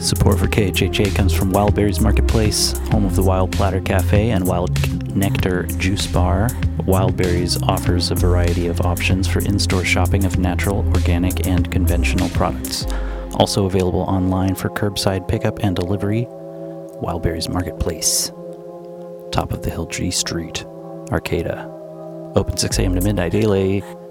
Support for KHHA comes from Wildberries Marketplace, home of the Wild Platter Cafe and Wild Nectar Juice Bar. Wildberries offers a variety of options for in-store shopping of natural, organic, and conventional products. Also available online for curbside pickup and delivery. Wildberries Marketplace. Top of the Hill G Street, Arcata. Open 6 a.m. to midnight daily.